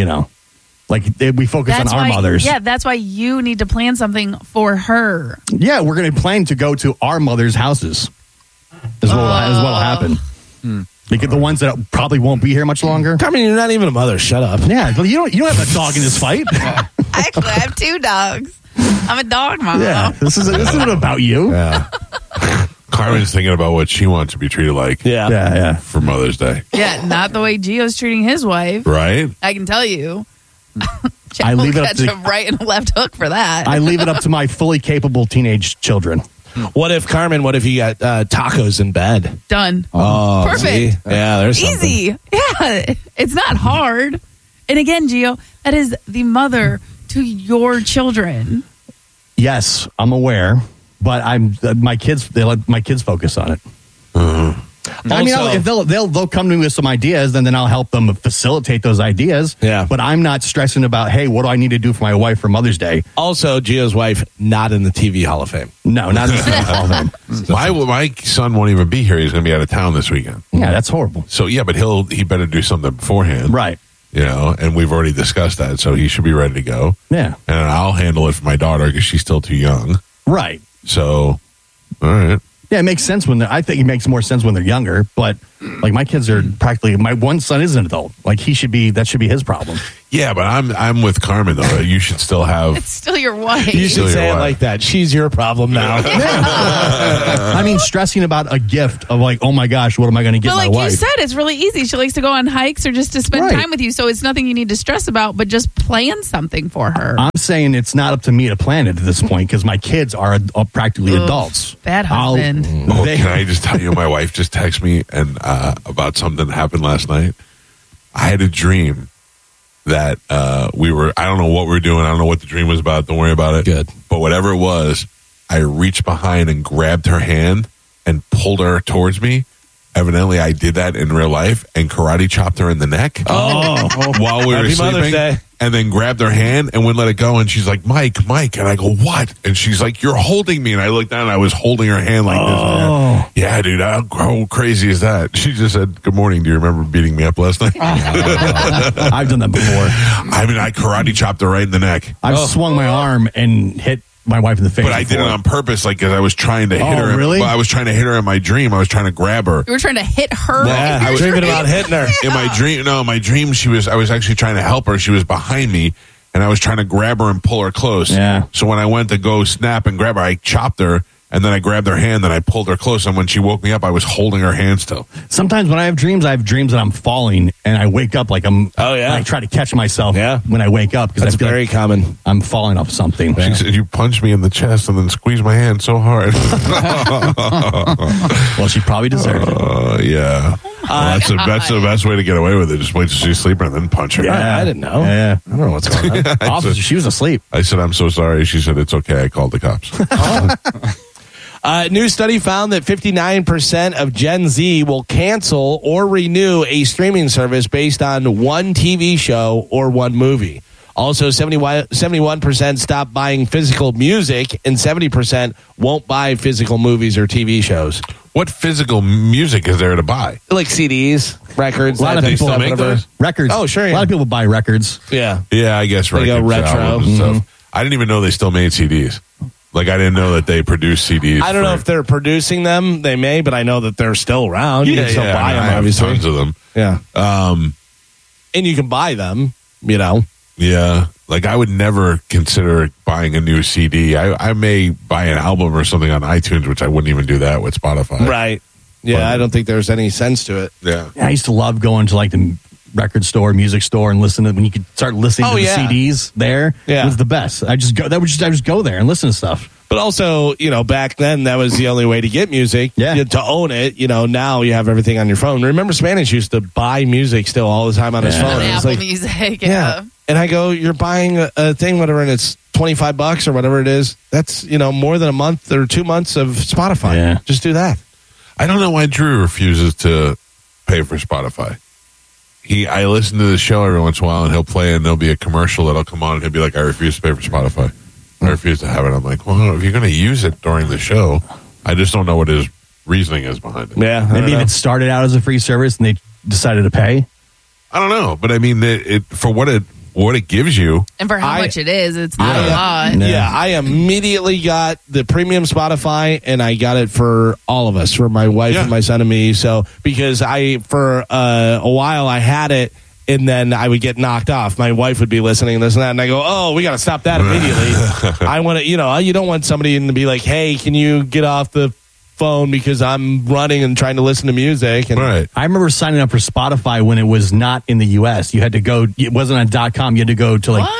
like we focus on our mothers. Yeah, that's why you need to plan something for her. Yeah, we're going to plan to go to our mother's houses is what'll happen. Because the ones that probably won't be here much longer. Carmen, you're not even a mother. Shut up. Yeah, you don't have a dog in this fight. Actually, I have 2 dogs. I'm a dog mom. Yeah, this isn't about you. Yeah. Carmen's thinking about what she wants to be treated like Yeah. for Mother's Day. Yeah, not the way Gio's treating his wife. Right? I can tell you. I leave it up catch to a right and a left hook for that. I leave it up to my fully capable teenage children. What if you got tacos in bed? Done. Oh, Perfect. see? Yeah, there's something. Easy. Yeah, it's not hard. And again, Gio, that is the mother to your children. Yes, I'm aware, but my kids. They let my kids focus on it. I mean, Also- if they'll come to me with some ideas, then I'll help them facilitate those ideas. Yeah. But I'm not stressing about, hey, what do I need to do for my wife for Mother's Day? Also, Gio's wife not in the TV Hall of Fame. No, not in the Hall of Fame. My son won't even be here. He's going to be out of town this weekend. Yeah, that's horrible. So, yeah, but he better do something beforehand. Right. And we've already discussed that, so he should be ready to go. Yeah. And I'll handle it for my daughter because she's still too young. Right. So, all right. Yeah, it makes sense I think it makes more sense when they're younger. But like my kids are practically, my one son is an adult. Like that should be his problem. Yeah, but I'm with Carmen though. You should still have. It's still your wife. You should say it like that. She's your problem now. I mean, stressing about a gift of like, oh my gosh, what am I going to get my wife? But like you said, it's really easy. She likes to go on hikes or just to spend time with you. So it's nothing you need to stress about, but just plan something for her. I'm saying it's not up to me to plan it at this point because my kids are practically adults. Bad husband. Can I just tell you, my wife just texted me and about something that happened last night. I had a dream that I don't know what we were doing. I don't know what the dream was about. Don't worry about it. Good. But whatever it was, I reached behind and grabbed her hand and pulled her towards me. Evidently, I did that in real life and karate chopped her in the neck while we were Happy Mother's sleeping. Day. And then grabbed her hand and wouldn't let it go. And she's like, Mike. And I go, what? And she's like, you're holding me. And I looked down and I was holding her hand like this. Man. Yeah, dude. How crazy is that? She just said, good morning. Do you remember beating me up last night? I've done that before. I mean, I karate chopped her right in the neck. I've swung my arm and hit my wife in the face. But I did it on purpose, like, because I was trying to hit her. Really? I was trying to hit her in my dream. I was trying to grab her. You were trying to hit her? Yeah, I was dreaming about hitting her. In my dream, I was actually trying to help her. She was behind me, and I was trying to grab her and pull her close. Yeah. So when I went to go snap and grab her, I chopped her, and then I grabbed her hand, and I pulled her close. And when she woke me up, I was holding her hand still. Sometimes when I have dreams that I'm falling, and I wake up like I'm. Oh yeah. I try to catch myself when I wake up because that's very common. I'm falling off something. She said you punched me in the chest and then squeezed my hand so hard. Well, she probably deserved it. Yeah. Well, that's the best way to get away with it. Just wait till she's sleeping and then punch her. Yeah, I didn't know. Yeah. I don't know what's going on. Officer, she was asleep. I said, I'm so sorry. She said, it's okay. I called the cops. New study found that 59% of Gen Z will cancel or renew a streaming service based on one TV show or one movie. Also, 71% stop buying physical music, and 70% won't buy physical movies or TV shows. What physical music is there to buy? Like CDs, records. A lot of people make those? Records. Oh, sure. Yeah. A lot of people buy records. Yeah. Yeah, I guess They go records, retro. albums and stuff. I didn't even know they still made CDs. Like, I didn't know that they produce CDs. I don't know if they're producing them. They may, but I know that they're still around. You can still buy them, I have obviously. tons of them. Yeah. And you can buy them, Yeah. Like, I would never consider buying a new CD. I may buy an album or something on iTunes, which I wouldn't even do that with Spotify. Right. Yeah, But- I don't think there's any sense to it. Yeah. I used to love going to like the record store, music store, and listen to when you could start listening to the CDs there. Yeah. It was the best. I just go there and listen to stuff. But also, back then that was the only way to get music. Yeah. To own it. Now you have everything on your phone. Remember, Spanish used to buy music still all the time on his phone. On It was Apple like, Music. yeah. And I go, you're buying a thing, whatever, and it's $25 or whatever it is. That's, more than a month or 2 months of Spotify. Yeah. Just do that. I don't know why Drew refuses to pay for Spotify. I listen to the show every once in a while, and he'll play, and there'll be a commercial that'll come on, and he'll be like, I refuse to pay for Spotify. I refuse to have it. I'm like, well, if you're going to use it during the show, I just don't know what his reasoning is behind it. Yeah. Maybe if it started out as a free service and they decided to pay. I don't know, but I mean, it for what it gives you. And for how much it is, it's not a lot. Yeah, I immediately got the premium Spotify, and I got it for all of us, for my wife and my son and me. So, because for a while I had it, and then I would get knocked off. My wife would be listening to this and that, and I go, oh, we got to stop that immediately. I want to, you don't want somebody to be like, hey, can you get off the phone because I'm running and trying to listen to music. And right. I remember signing up for Spotify when it was not in the U.S. You had to go, it wasn't on .com. You had to go to like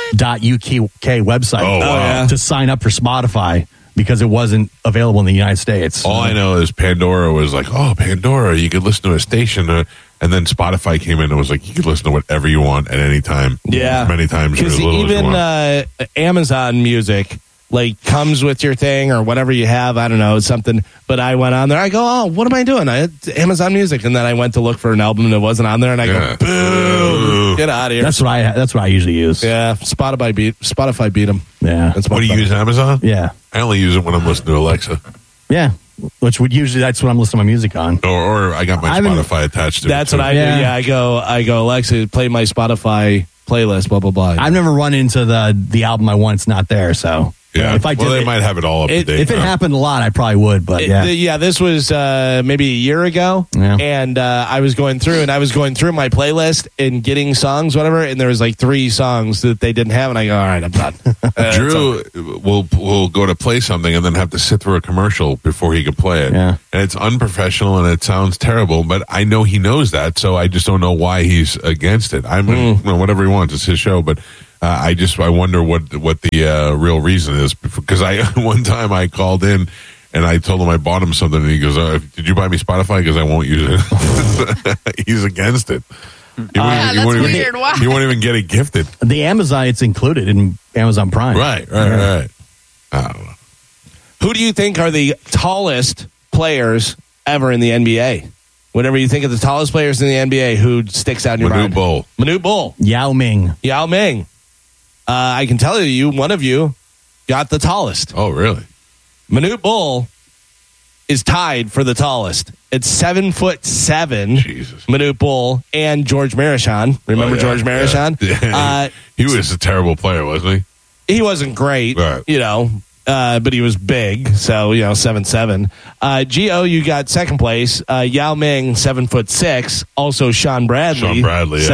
.uk website to sign up for Spotify because it wasn't available in the United States. All I know is Pandora was like, oh, Pandora, you could listen to a station. And then Spotify came in and was like, you could listen to whatever you want at any time. Yeah. As many times or as Because little as you even want. Amazon Music, like, comes with your thing or whatever you have. I don't know, something. But I went on there. I go, oh, what am I doing? I had Amazon Music. And then I went to look for an album that wasn't on there. And I go, boo, get out of here. That's what I usually use. Yeah, Spotify beat them. Yeah. What do you use, Amazon? Yeah. I only use it when I'm listening to Alexa. Yeah. Which would usually, that's what I'm listening to my music on. Or I got my Spotify attached to That's it. what I do. Yeah, I go, Alexa, play my Spotify playlist, blah, blah, blah. I've never run into the album I want. It's not there, so. Yeah. If I did they might have it all up to date. If it happened a lot, I probably would. But this was maybe a year ago, and I was going through my playlist and getting songs, whatever, and there was like 3 songs that they didn't have, and I go, all right, I'm done. Drew will go to play something and then have to sit through a commercial before he can play it. Yeah. And it's unprofessional and it sounds terrible, but I know he knows that, so I just don't know why he's against it. Whatever he wants, it's his show, but I wonder what the real reason is, because one time I called in and I told him I bought him something, and he goes, "Did you buy me Spotify? Because I won't use it." He's against it. He won't even get it gifted. The Amazon, it's included in Amazon Prime. Right. I don't know. Who do you think are the tallest players ever in the NBA? Whenever you think of the tallest players in the NBA, who sticks out in your mind? Manute Bol. Yao Ming. I can tell you, one of you got the tallest. Oh, really? Manute Bol is tied for the tallest. It's 7'7". Jesus. Manute Bol and George Marichon. Remember George Marichon? Yeah. He was a terrible player, wasn't he? He wasn't great, right. But he was big. So 7'7". Gio, you got second place. Yao Ming, 7'6". Also Sean Bradley,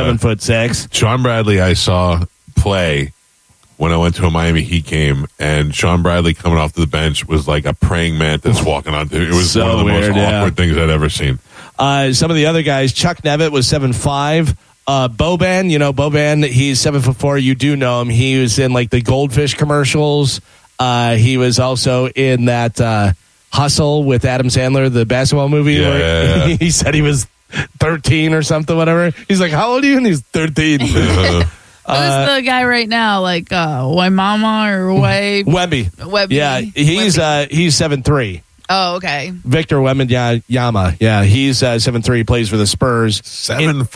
7'6". Sean Bradley, I saw play when I went to a Miami Heat game, and Sean Bradley coming off the bench was like a praying mantis walking on. It was so one of the weird, most awkward things I'd ever seen. Some of the other guys, Chuck Nevitt was 7'5". Boban, Boban, he's 7'4". You do know him. He was in like the Goldfish commercials. He was also in that Hustle with Adam Sandler, the basketball movie. Yeah. He said he was 13 or something, whatever. He's like, how old are you? And he's 13. Who's the guy right now? Like Waimama or Wemby. Yeah, he's 7'3". Oh, okay. Victor Wembanyama. Yeah, he's 7'3", plays for the Spurs. 7'3".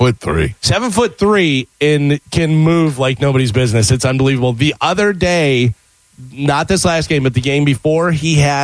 7'3", and can move like nobody's business. It's unbelievable. The other day, not this last game, but the game before,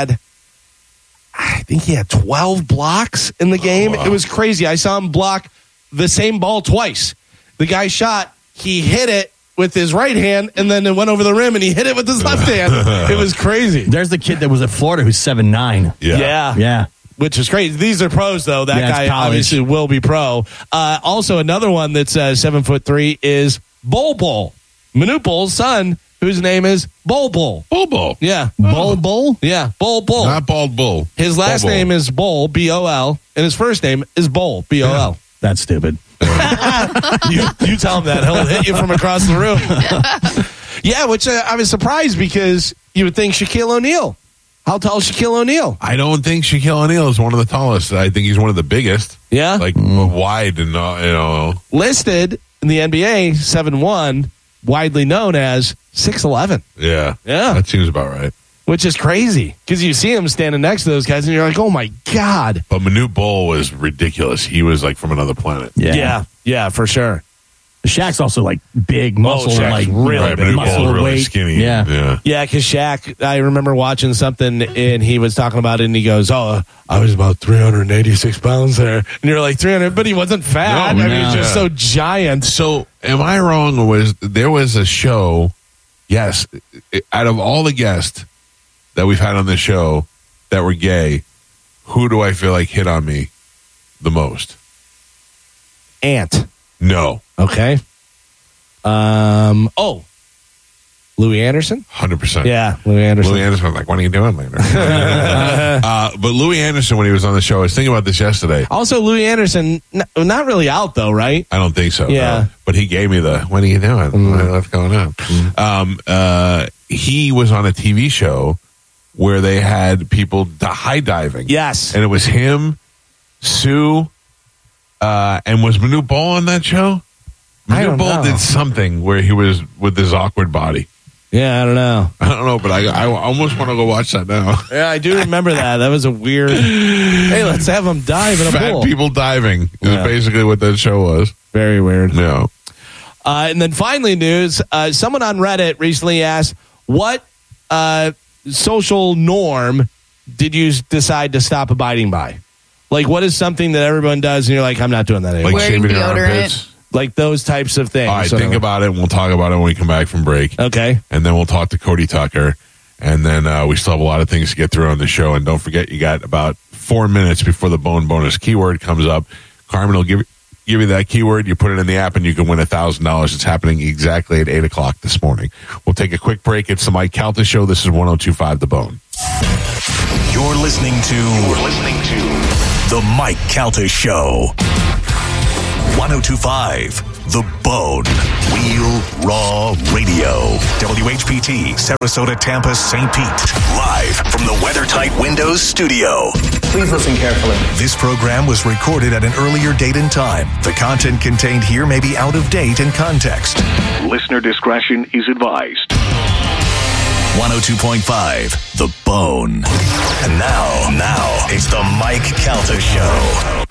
I think he had 12 blocks in the game. Oh, wow. It was crazy. I saw him block the same ball twice. The guy shot, he hit it with his right hand, and then it went over the rim, and he hit it with his left hand. It was crazy. There's the kid that was at Florida who's 7'9". Yeah. Which is crazy. These are pros, though. That guy obviously will be pro. Also, another one that's 7'3" is Bol. Manute Bol's son, whose name is Bol. Bol. Yeah. Bol? Yeah, Bol. Not Bald Bull. His last name is Bol, B-O-L, and his first name is Bol, B-O-L. Yeah. That's stupid. You tell him that. He'll hit you from across the room. Yeah, which I was surprised, because you would think Shaquille O'Neal. How tall is Shaquille O'Neal? I don't think Shaquille O'Neal is one of the tallest. I think he's one of the biggest. Yeah? Like wide and, Listed in the NBA, 7'1", widely known as 6'11". Yeah. Yeah. That seems about right. Which is crazy, because you see him standing next to those guys, and you're like, oh, my God. But Manute Bol was ridiculous. He was like from another planet. Yeah, for sure. Shaq's also like big muscle, Shaq's like really big. muscle really weight. skinny. Yeah, because Shaq, I remember watching something, and he was talking about it, and he goes, "Oh, I was about 386 pounds there," and you're like 300, but he wasn't fat. No, he's just so giant. So, am I wrong? Or there was a show? Yes, out of all the guests that we've had on this show that were gay, who do I feel like hit on me the most? Ant. No. Okay. Louis Anderson? 100%. Yeah, Louis Anderson. Louis Anderson was like, what are you doing later? But Louis Anderson, when he was on the show, I was thinking about this yesterday. Also, Louis Anderson, not really out, though, right? I don't think so. Yeah. No. But he gave me what are you doing? What's going on? He was on a TV show where they had people high diving. Yes. And it was him, Sue, and was Manute Bol on that show? Manute Bol did something where he was with his awkward body. Yeah, I don't know, but I almost want to go watch that now. Yeah, I do remember that. That was a weird. Hey, let's have them dive in a Fat pool. people diving is basically what that show was. Very weird. Yeah. And then finally, news. Someone on Reddit recently asked, "What social norm did you decide to stop abiding by? Like, what is something that everyone does, and you're like, I'm not doing that anymore? Like shaving your armpits." Like those types of things. All right, think about it, and we'll talk about it when we come back from break. Okay. And then we'll talk to Cody Tucker. And then we still have a lot of things to get through on the show. And don't forget, you got about 4 minutes before the Bone Bonus keyword comes up. Carmen will give you that keyword. You put it in the app, and you can win $1,000. It's happening exactly at 8 o'clock this morning. We'll take a quick break. It's the Mike Calta Show. This is 102.5 The Bone. You're listening to The Mike Calta Show. 102.5 The Bone. Real Raw Radio. WHPT, Sarasota, Tampa, St. Pete. Live from the WeatherTight Windows studio. Please listen carefully. This program was recorded at an earlier date and time. The content contained here may be out of date and context. Listener discretion is advised. 102.5 The Bone. And now, it's the Mike Calta Show.